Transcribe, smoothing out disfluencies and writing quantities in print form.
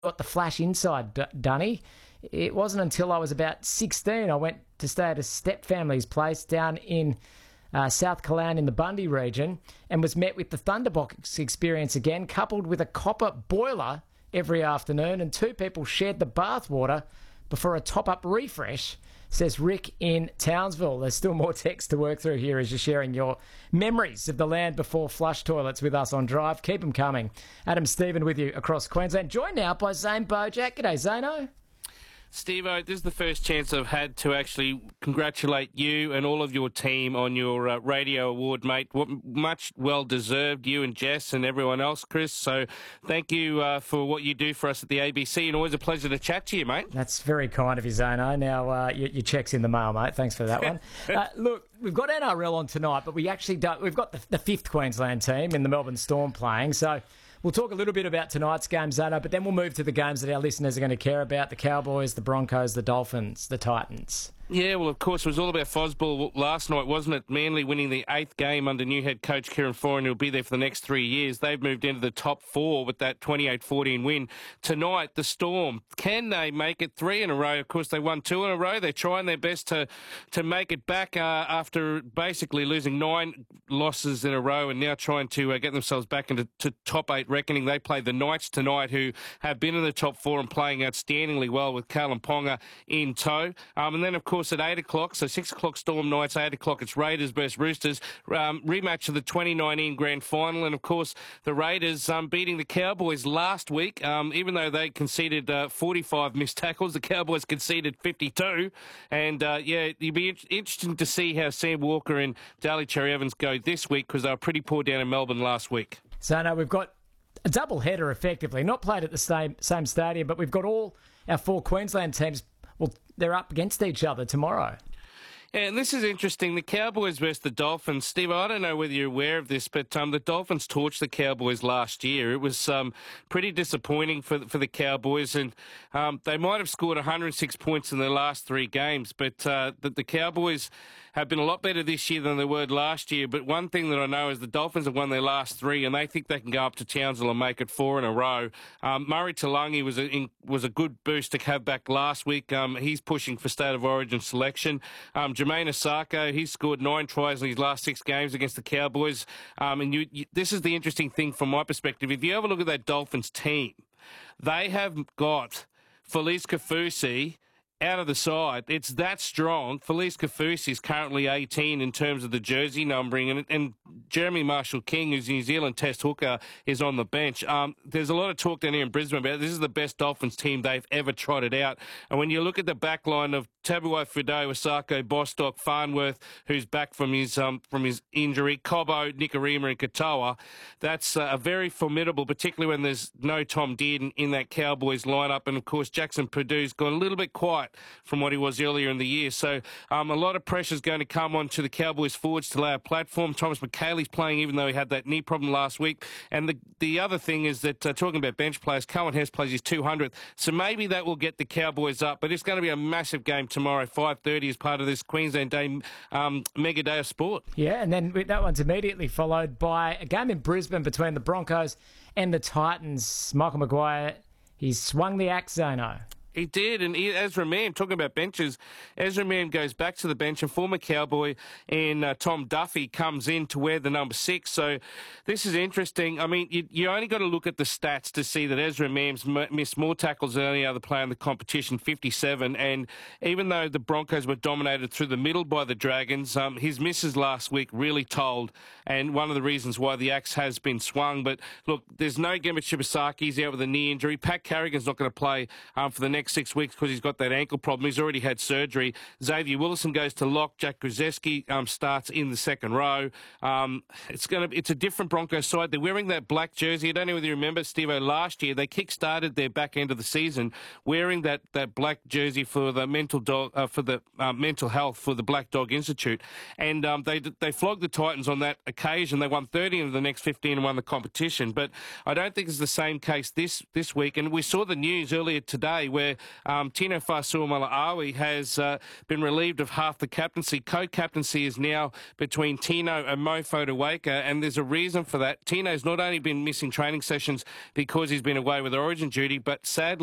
got the flash inside, Dunny. It wasn't until I was about 16 I went to stay at a step family's place down in South Callan in the Bundy region and was met with the Thunderbox experience again, coupled with a copper boiler every afternoon, and 2 people shared the bathwater before a top-up refresh, says Rick in Townsville. There's still more text to work through here as you're sharing your memories of the land before flush toilets with us on Drive. Keep them coming. Adam Stephen with you across Queensland. Joined now by Zane Bojack. G'day, Zano. Steve-O, this is the first chance I've had to actually congratulate you and all of your team on your radio award, mate. Much well-deserved, you and Jess and everyone else, Chris. So thank you for what you do for us at the ABC, and always a pleasure to chat to you, mate. That's very kind of you, Zano. Now, your check's in the mail, mate. Thanks for that one. Look, we've got NRL on tonight, but we actually don't. We've got the 5th Queensland team in the Melbourne Storm playing, so we'll talk a little bit about tonight's game, Zano, but then we'll move to the games that our listeners are going to care about: the Cowboys, the Broncos, the Dolphins, the Titans. Yeah, well, of course, it was all about Fosball last night, wasn't it? Manly winning the 8th game under new head coach Kieran Foran, who'll be there for the next 3 years. They've moved into the top 4 with that 28-14 win. Tonight, the Storm, can they make it 3 in a row? Of course, they won 2 in a row. They're trying their best to make it back after basically losing 9 losses in a row and now trying to get themselves back into top 8 reckoning. They play the Knights tonight, who have been in the top 4 and playing outstandingly well with Callum Ponga in tow. And then, of course, at 8 o'clock, so 6 o'clock Storm Knights, 8 o'clock it's Raiders versus Roosters, rematch of the 2019 Grand Final. And, of course, the Raiders beating the Cowboys last week, even though they conceded 45 missed tackles, the Cowboys conceded 52. And, it'd be interesting to see how Sam Walker and Daly Cherry Evans go this week, because they were pretty poor down in Melbourne last week. So, now we've got a double header, effectively, not played at the same stadium, but we've got all our 4 Queensland teams. Well, they're up against each other tomorrow. Yeah, and this is interesting. The Cowboys versus the Dolphins. Steve, I don't know whether you're aware of this, but the Dolphins torched the Cowboys last year. It was pretty disappointing for the Cowboys, and they might have scored 106 points in their last 3 games, but the Cowboys have been a lot better this year than they were last year. But one thing that I know is the Dolphins have won their last 3, and they think they can go up to Townsville and make it 4 in a row. Murray Talangi was a good boost to have back last week. He's pushing for State of Origin selection. Jermaine Osako, he's scored 9 tries in his last 6 games against the Cowboys. And this is the interesting thing from my perspective. If you have a look at that Dolphins team, they have got Felice Kafusi out of the side. It's that strong. Felice Kafusi is currently 18 in terms of the jersey numbering, and Jeremy Marshall-King, who's a New Zealand Test hooker, is on the bench. There's a lot of talk down here in Brisbane about this is the best Dolphins team they've ever trotted out. And when you look at the back line of Tabuai-Fidow, Osako, Bostock, Farnworth, who's back from his injury, Cobbo, Nikorima and Katoa, that's very formidable, particularly when there's no Tom Dearden in that Cowboys lineup. And, of course, Jackson Purdue's gone a little bit quiet from what he was earlier in the year. So a lot of pressure is going to come on to the Cowboys forwards to lay a platform. Thomas McKayle's playing even though he had that knee problem last week. And the other thing is that, talking about bench players, Cohen Hess plays his 200th. So maybe that will get the Cowboys up. But it's going to be a massive game tomorrow, 5:30, as part of this Queensland Day mega day of sport. Yeah, and then that one's immediately followed by a game in Brisbane between the Broncos and the Titans. Michael Maguire, he's swung the axe, Zano. He did, and Ezra Mann, talking about benches, Ezra Mann goes back to the bench, and former Cowboy and Tom Duffy comes in to wear the number 6. So this is interesting. I mean, you only got to look at the stats to see that Ezra Mann's missed more tackles than any other player in the competition, 57. And even though the Broncos were dominated through the middle by the Dragons, his misses last week really told, and one of the reasons why the axe has been swung. But look, there's no Gemma Shibasaki. He's out with a knee injury. Pat Carrigan's not going to play for the next 6 weeks because he's got that ankle problem. He's already had surgery. Xavier Willison goes to lock. Jack Grzeski starts in the second row. It's a different Broncos side. They're wearing that black jersey. I don't know whether you remember, Steve-O, last year they kick-started their back end of the season wearing that black jersey for the mental health for the Black Dog Institute, and they flogged the Titans on that occasion. They won 30 of the next 15 and won the competition. But I don't think it's the same case this week. And we saw the news earlier today where where Tino Fa'asuamaleaui has been relieved of half the captaincy. Co-captaincy is now between Tino and Mo Fotuaika, and there's a reason for that. Tino's not only been missing training sessions because he's been away with Origin duty, but sadly